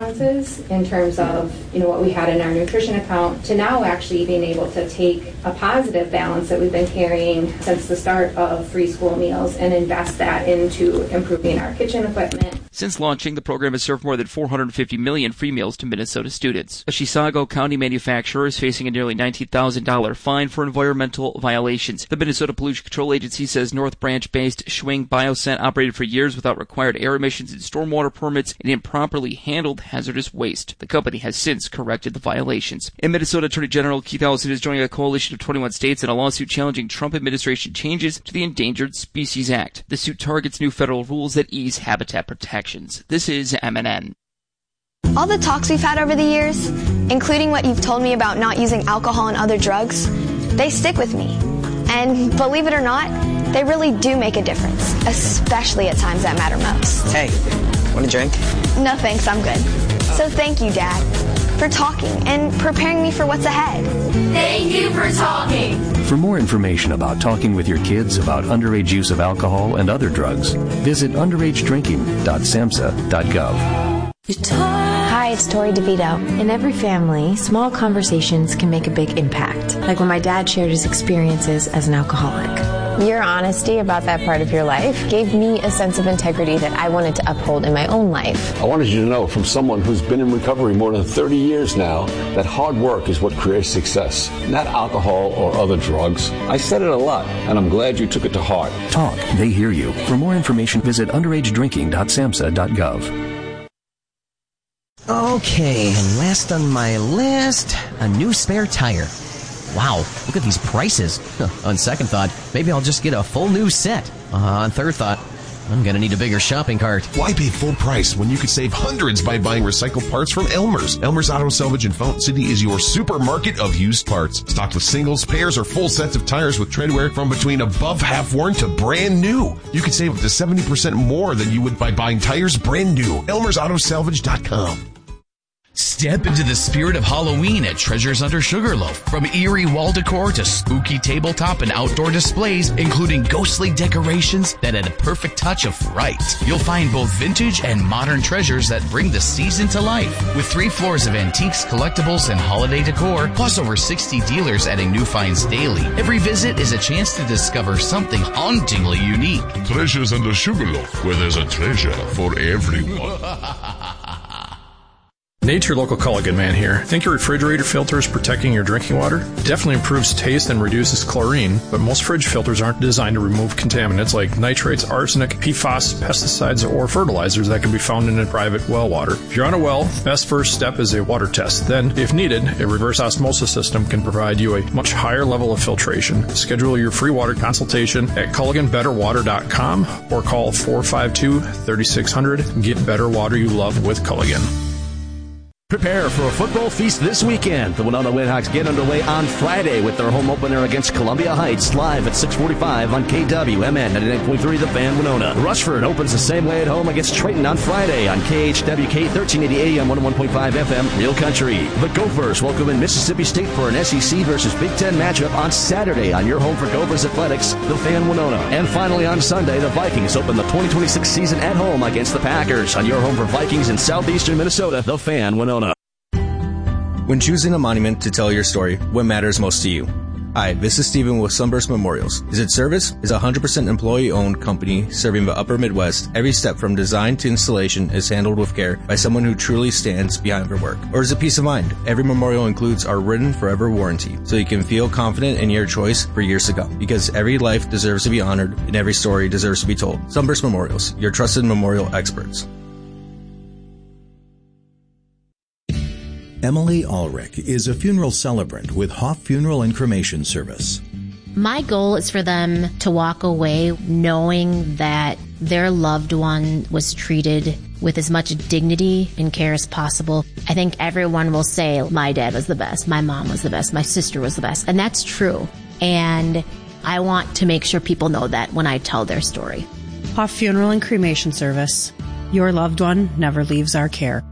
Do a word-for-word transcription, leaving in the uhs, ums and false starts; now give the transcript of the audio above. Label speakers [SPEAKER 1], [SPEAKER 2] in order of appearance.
[SPEAKER 1] consequences in terms of, you know, what we had in our nutrition account to now actually being able to take a positive balance that we've been carrying since the start of free school meals and invest that into improving our kitchen equipment.
[SPEAKER 2] Since launching, the program has served more than four hundred fifty million free meals to Minnesota students. A Chisago County manufacturer is facing a nearly nineteen thousand dollars fine for environmental violations. The Minnesota Pollution Control Agency says North Branch-based Schwing Bioscent operated for years without required air emissions and stormwater permits and improperly handled hazardous waste. The company has since corrected the violations. And Minnesota Attorney General Keith Ellison is joining a coalition of twenty-one states in a lawsuit challenging Trump administration changes to the Endangered Species Act. The suit targets new federal rules that ease habitat protection. This is M N N.
[SPEAKER 3] All the talks we've had over the years, including what you've told me about not using alcohol and other drugs, they stick with me. And believe it or not, they really do make a difference, especially at times that matter most.
[SPEAKER 4] Hey, want a drink?
[SPEAKER 3] No thanks, I'm good. So thank you, Dad, for talking and preparing me for what's ahead.
[SPEAKER 5] Thank you for talking.
[SPEAKER 6] For more information about talking with your kids about underage use of alcohol and other drugs, visit underage drinking dot samhsa dot gov.
[SPEAKER 7] Hi, it's Tori DeVito. In every family, small conversations can make a big impact, like when my dad shared his experiences as an alcoholic.
[SPEAKER 8] Your honesty about that part of your life gave me a sense of integrity that I wanted to uphold in my own life.
[SPEAKER 9] I wanted you to know from someone who's been in recovery more than thirty years now that hard work is what creates success, not alcohol or other drugs. I said it a lot, and I'm glad you took it to heart.
[SPEAKER 6] Talk. They hear you. For more information, visit underage drinking dot samhsa dot gov.
[SPEAKER 10] Okay, and last on my list, a new spare tire. Wow, look at these prices. On second thought, maybe I'll just get a full new set. Uh, on third thought, I'm gonna need a bigger shopping cart.
[SPEAKER 11] Why pay full price when you could save hundreds by buying recycled parts from Elmer's? Elmer's Auto Salvage in Fountain City is your supermarket of used parts. Stocked with singles, pairs, or full sets of tires with treadwear from between above half worn to brand new. You can save up to seventy percent more than you would by buying tires brand new. Elmer's Auto Salvage dot com.
[SPEAKER 12] Step into the spirit of Halloween at Treasures Under Sugarloaf. From eerie wall decor to spooky tabletop and outdoor displays, including ghostly decorations that add a perfect touch of fright. You'll find both vintage and modern treasures that bring the season to life. With three floors of antiques, collectibles, and holiday decor, plus over sixty dealers adding new finds daily. Every visit is a chance to discover something hauntingly unique.
[SPEAKER 13] Treasures Under Sugarloaf, where there's a treasure for everyone.
[SPEAKER 14] Nate, your local Culligan man here. Think your refrigerator filter is protecting your drinking water? It definitely improves taste and reduces chlorine, but most fridge filters aren't designed to remove contaminants like nitrates, arsenic, P F A S, pesticides, or fertilizers that can be found in a private well water. If you're on a well, best first step is a water test. Then, if needed, a reverse osmosis system can provide you a much higher level of filtration. Schedule your free water consultation at Culligan Better Water dot com or call four five two, three six zero zero. Get better water you love with Culligan.
[SPEAKER 15] Prepare for a football feast this weekend. The Winona Windhawks get underway on Friday with their home opener against Columbia Heights, live at six forty-five on K W M N ninety-nine point three The Fan Winona. Rushford opens the same way at home against Triton on Friday on K H W K thirteen eighty A M, one oh one point five F M, Real Country. The Gophers welcome in Mississippi State for an S E C versus Big Ten matchup on Saturday on your home for Gophers Athletics, The Fan Winona. And finally on Sunday, the Vikings open the twenty twenty-six season at home against the Packers on your home for Vikings in southeastern Minnesota, The Fan Winona.
[SPEAKER 16] When choosing a monument to tell your story, what matters most to you? Hi, this is Steven with Sunburst Memorials. Is it service? Is a one hundred percent employee-owned company serving the upper Midwest. Every step from design to installation is handled with care by someone who truly stands behind their work. Or is it peace of mind? Every memorial includes our written forever warranty, so you can feel confident in your choice for years to come. Because every life deserves to be honored and every story deserves to be told. Sunburst Memorials, your trusted memorial experts.
[SPEAKER 17] Emily Ulrich is a funeral celebrant with Hoff Funeral and Cremation Service.
[SPEAKER 18] My goal is for them to walk away knowing that their loved one was treated with as much dignity and care as possible. I think everyone will say, my dad was the best, my mom was the best, my sister was the best, and that's true. And I want to make sure people know that when I tell their story.
[SPEAKER 19] Hoff Funeral and Cremation Service. Your loved one never leaves our care.